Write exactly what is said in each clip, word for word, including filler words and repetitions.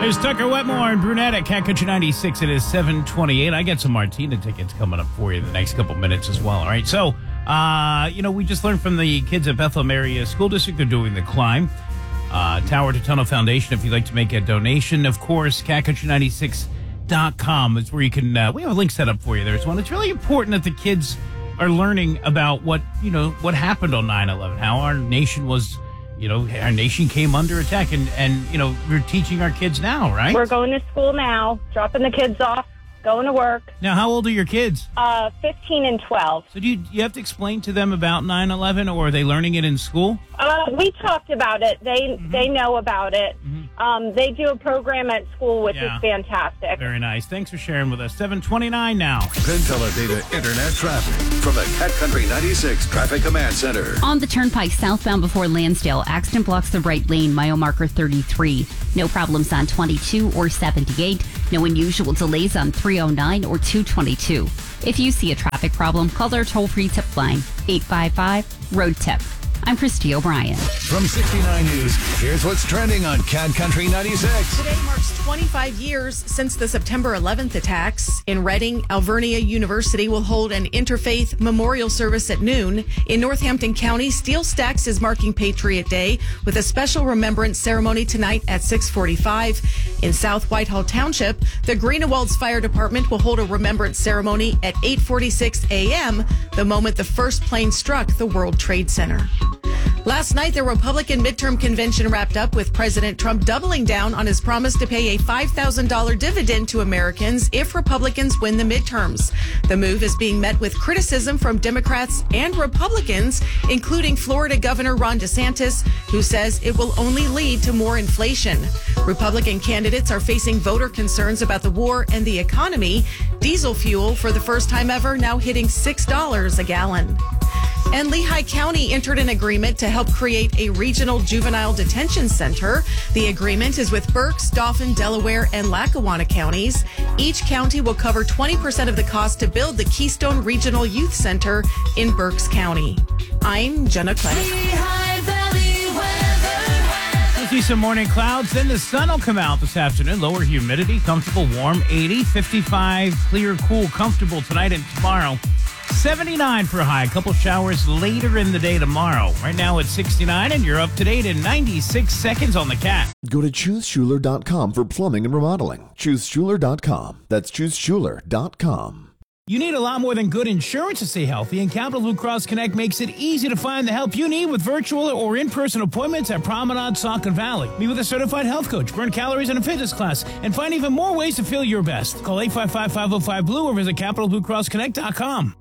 There's Tucker Wetmore and Brunette at Cat Country ninety-six. It is seven twenty-eight. I got some Martina tickets coming up for you in the next couple minutes as well. All right. So, uh, you know, we just learned from the kids at Bethlehem Area School District. They're doing the climb. Uh, Tower to Tunnel Foundation, if you'd like to make a donation. Of course, cat country ninety-six dot com is where you can, uh, we have a link set up for you there as well. It's really important that the kids are learning about what, you know, what happened on nine eleven, how our nation was, you know, our nation came under attack. And, and, you know, we're teaching our kids now, right? We're going to school now, dropping the kids off, going to work. Now, how old are your kids? Uh, fifteen and twelve. So do you, you have to explain to them about nine eleven, or are they learning it in school? Uh, we talked about it. They mm-hmm. they know about it. Mm-hmm. Um, they do a program at school, which yeah. is fantastic. Very nice. Thanks for sharing with us. seven twenty-nine now. Penn Teledata Internet traffic from the Cat Country ninety-six Traffic Command Center. On the Turnpike southbound before Lansdale, accident blocks the right lane, mile marker thirty-three. No problems on twenty-two or seventy-eight. No unusual delays on three oh nine or two twenty-two. If you see a traffic problem, call our toll-free tip line, eight five five, road tip. I'm Christy O'Brien. From sixty-nine News, here's what's trending on Cat Country ninety-six. Today marks twenty-five years since the September eleventh attacks. In Reading, Alvernia University will hold an interfaith memorial service at noon. In Northampton County, Steel Stacks is marking Patriot Day with a special remembrance ceremony tonight at six forty-five. In South Whitehall Township, the Greenewalds Fire Department will hold a remembrance ceremony at eight forty-six a.m., the moment the first plane struck the World Trade Center. Last night, the Republican midterm convention wrapped up with President Trump doubling down on his promise to pay a five thousand dollars dividend to Americans if Republicans win the midterms. The move is being met with criticism from Democrats and Republicans, including Florida Governor Ron DeSantis, who says it will only lead to more inflation. Republican candidates are facing voter concerns about the war and the economy. Diesel fuel, for the first time ever, now hitting six dollars a gallon. And Lehigh County entered an agreement to help create a regional juvenile detention center. The agreement is with Berks, Dauphin, Delaware, and Lackawanna counties. Each county will cover twenty percent of the cost to build the Keystone Regional Youth Center in Berks County. I'm Jenna Clay. Lehigh Valley weather. We'll see some morning clouds, then the sun will come out this afternoon. Lower humidity, comfortable, warm, eighty, fifty-five, clear, cool, comfortable tonight and tomorrow. seventy-nine for a high. A couple showers later in the day tomorrow. Right now it's sixty-nine, and you're up to date in ninety-six seconds on the Cat. Go to choose schuler dot com for plumbing and remodeling. choose schuler dot com. That's choose schuler dot com. You need a lot more than good insurance to stay healthy, and Capital Blue Cross Connect makes it easy to find the help you need with virtual or in-person appointments at Promenade Saucon Valley. Meet with a certified health coach, burn calories in a fitness class, and find even more ways to feel your best. Call eight five five, five oh five, blue or visit capital blue cross connect dot com.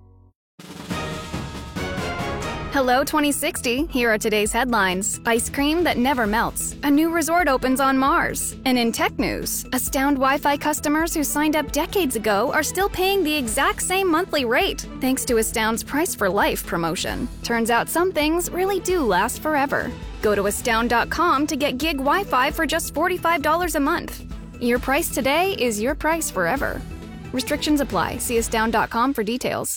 Hello twenty sixty, here are today's headlines. Ice cream that never melts. A new resort opens on Mars. And in tech news, Astound Wi-Fi customers who signed up decades ago are still paying the exact same monthly rate, thanks to Astound's Price for Life promotion. Turns out some things really do last forever. Go to astound dot com to get gig Wi-Fi for just forty-five dollars a month. Your price today is your price forever. Restrictions apply. See astound dot com for details.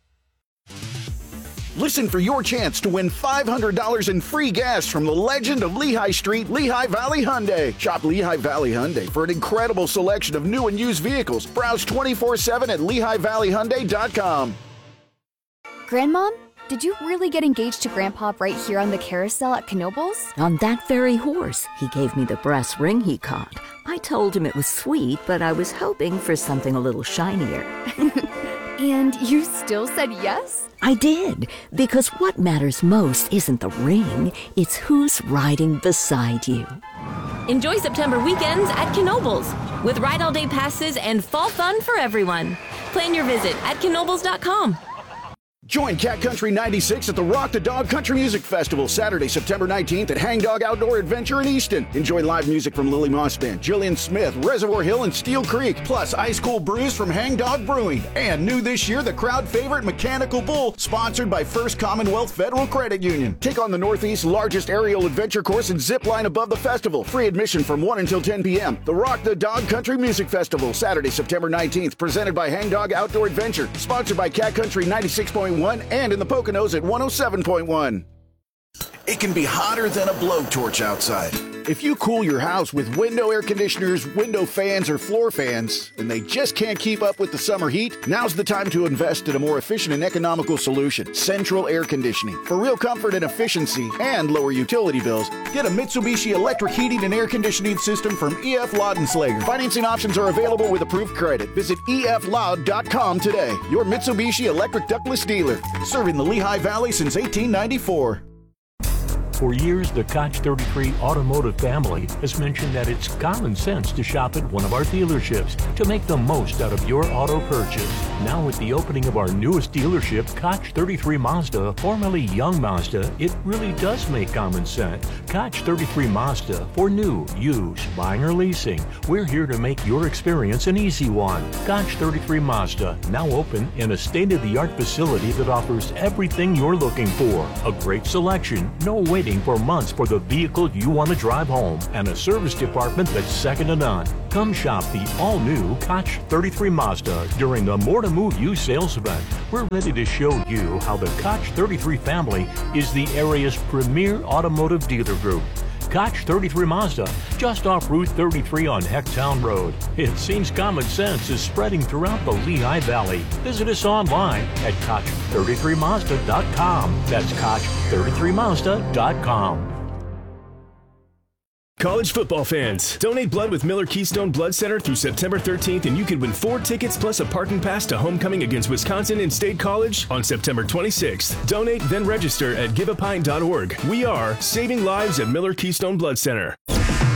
Listen for your chance to win five hundred dollars in free gas from the legend of Lehigh Street, Lehigh Valley Hyundai. Shop Lehigh Valley Hyundai for an incredible selection of new and used vehicles. Browse twenty-four seven at lehigh valley hyundai dot com. Grandmom, did you really get engaged to Grandpa right here on the carousel at Knoebels? On that very horse. He gave me the brass ring he caught. I told him it was sweet, but I was hoping for something a little shinier. And you still said yes? I did, because what matters most isn't the ring, it's who's riding beside you. Enjoy September weekends at Knoebels with Ride All Day passes and fall fun for everyone. Plan your visit at knoebels dot com. Join Cat Country ninety-six at the Rock the Dog Country Music Festival Saturday, September nineteenth at Hang Dog Outdoor Adventure in Easton. Enjoy live music from Lily Moss Band, Jillian Smith, Reservoir Hill, and Steel Creek, plus ice cold brews from Hang Dog Brewing. And new this year, the crowd favorite Mechanical Bull, sponsored by First Commonwealth Federal Credit Union. Take on the Northeast's largest aerial adventure course and zip line above the festival. Free admission from one until ten p.m. The Rock the Dog Country Music Festival Saturday, September nineteenth, presented by Hang Dog Outdoor Adventure, sponsored by Cat Country ninety-six point one and in the Poconos at one oh seven point one. It can be hotter than a blowtorch outside. If you cool your house with window air conditioners, window fans, or floor fans, and they just can't keep up with the summer heat, now's the time to invest in a more efficient and economical solution, Central Air Conditioning. For real comfort and efficiency and lower utility bills, get a Mitsubishi electric heating and air conditioning system from E F Laudenslager. Financing options are available with approved credit. Visit E F loud dot com today. Your Mitsubishi electric ductless dealer, serving the Lehigh Valley since eighteen ninety-four. For years, the Koch thirty-three automotive family has mentioned that it's common sense to shop at one of our dealerships to make the most out of your auto purchase. Now with the opening of our newest dealership, Koch thirty-three Mazda, formerly Young Mazda, it really does make common sense. Koch thirty-three Mazda, for new, used, buying or leasing. We're here to make your experience an easy one. Koch thirty-three Mazda, now open in a state-of-the-art facility that offers everything you're looking for. A great selection, no waiting for months for the vehicle you want to drive home, and a service department that's second to none. Come shop the all-new Koch thirty-three Mazda during the More to Move You sales event. We're ready to show you how the Koch thirty-three family is the area's premier automotive dealer group. Koch thirty-three Mazda, just off Route thirty-three on Hecktown Road. It seems common sense is spreading throughout the Lehigh Valley. Visit us online at Koch thirty-three Mazda dot com. That's Koch thirty-three Mazda dot com. College football fans, donate blood with Miller Keystone Blood Center through September thirteenth, and you could win four tickets plus a parking pass to homecoming against Wisconsin and State College on September twenty-sixth. Donate, then register at give a pint dot org. We are saving lives at Miller Keystone Blood Center.